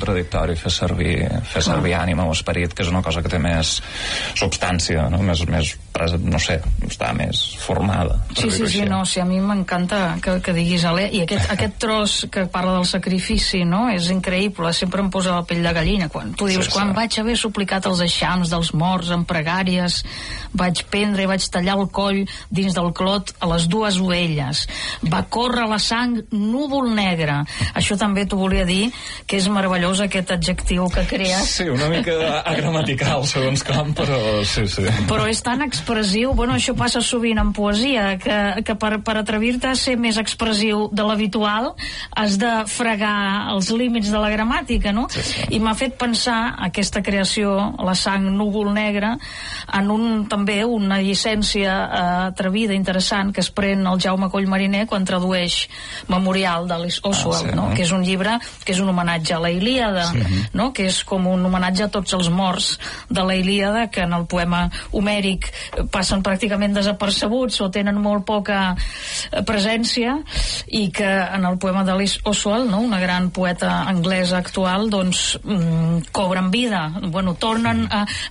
contradictori fer servir ànima o esperit, que és una cosa que té més substància, no? Més no sé, està més formada. Sí, no, sí, a mi m'encanta que diguis i aquest tros que parla del sacrifici, no? És increïble, sempre em posa la pell de gallina quan tu dius, quan vaig haver suplicat els eixams dels morts en pregàries, vaig prendre i vaig tallar el coll dins del clot a les 2 ovelles, va córrer la sang núvol negre. Això també t'ho volia dir, que és meravellós aquest adjectiu que crees. Sí, una mica agramatical segons com, però sí. Però és tan expressiu, bueno, això passa sovint en poesia, que per atrevir-te a ser més expressiu de l'habitual has de fregar els límits de la gramàtica, no? Sí. I m'ha fet pensar aquesta creació, la sang núvol negre, en també una llicència atrevida, interessant, que es pren el Jaume Coll Mariner quan tradueix Memorial d'Alice Oswald, no? Que és un llibre que és un homenatge a la Ilíada, no? Que és com un homenatge a tots els morts de la Ilíada, que en el poema homèric passen pràcticament desapercebuts o tenen molt poca presència, i que en el poema d'Alice Oswald, no? Una gran poeta anglesa actual, doncs cobren vida, bueno, tornen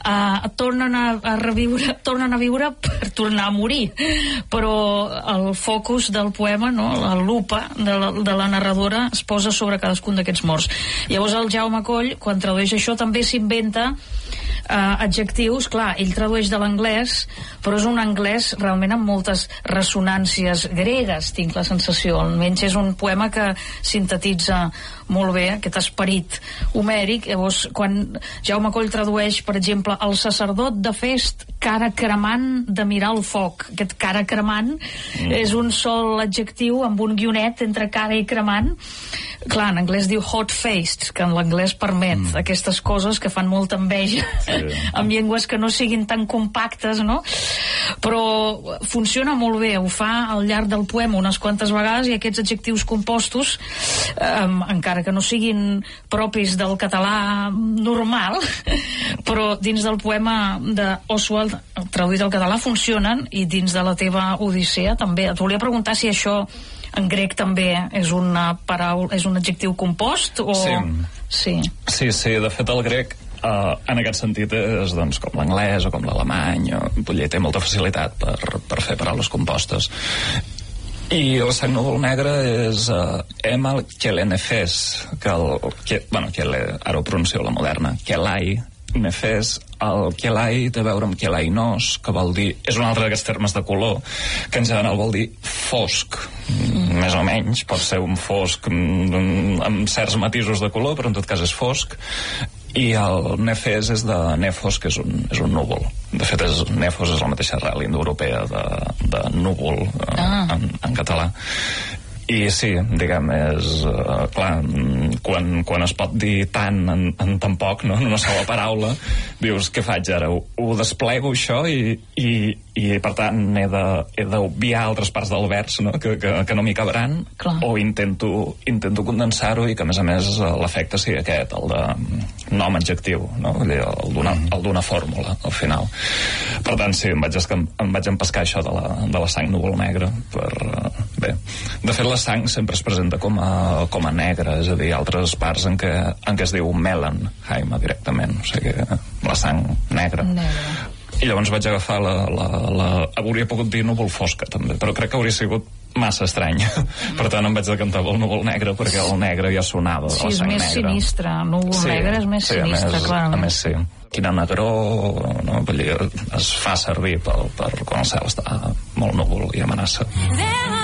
a reviure, tornen a viure per tornar a morir, però el focus del poema, no? La lupa de la narradora es posa sobre cadascun d'aquests morts. Llavors el Jaume Coll, quan tradueix això, també s'inventa adjectius. Clar, ell tradueix de l'anglès, però és un anglès realment amb moltes ressonàncies gregues, tinc la sensació. Almenys és un poema que sintetitza molt bé aquest esperit homèric. Llavors, quan Jaume Coll tradueix, per exemple, el sacerdot de Fest, cara cremant de mirar el foc. Aquest cara cremant és un sol adjectiu amb un guionet entre cara i cremant. Clar, en anglès diu hot-faced, que en l'anglès permet aquestes coses que fan molta enveja amb llengües que no siguin tan compactes, no? Però funciona molt bé, ho fa al llarg del poema unes quantes vegades, i aquests adjectius compostos, encara que no siguin propis del català normal, però dins del poema d'Oswald traduït al català funcionen, i dins de la teva Odissea també. Et volia preguntar si això en grec també és una paraula, és un adjectiu compost o... Sí, de fet el grec en aquest sentit és doncs, com l'anglès o com l'alemany, té molta facilitat per fer paraules compostes. I el sang núvol negre és Emal Kelenefes, ara ho pronuncio la moderna, Kelai Nefes. El Kelai té a veure amb Kelainos, que vol dir, és un altre d'aquests termes de color, que en general vol dir fosc, més o menys, pot ser un fosc amb certs matisos de color, però en tot cas és fosc. I el Nefes és de Nefos, que és un núvol. De fet, Nefos és la mateixa arrel indoeuropea de núvol en català. I sí, diguem, és clar, quan es pot dir tant en tan poc, no? En una sola paraula, dius, què faig ara? Ho desplego això i per tant he d'obviar altres parts del vers, no? Que no m'hi caberan, o intento condensar-ho, i que a més l'efecte sigui aquest, el de nom adjectiu, no? El d'una fórmula al final. Per tant, sí, em vaig empescar això de la sang núvol negre bé, de fet la sang sempre es presenta com a negra, és a dir, altres parts en què es diu Melanheim directament, o sigui, la sang negra. I llavors vaig agafar hauria pogut dir núvol fosca també, però crec que hauria sigut massa estrany. Per tant em vaig decantar pel núvol negre, perquè el negre ja sonava de la sang negra. Sí, és més sinistre, núvol negre és més sinistre, clarament. A més, sí. Quina negror, no? Es fa servir per quan el cel està molt núvol i amenaça.